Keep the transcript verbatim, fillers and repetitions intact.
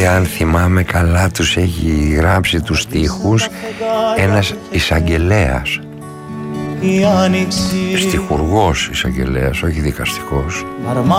και αν θυμάμαι καλά τους έχει γράψει τους στίχους ένας εισαγγελέας, στιχουργός εισαγγελέας, όχι δικαστικός.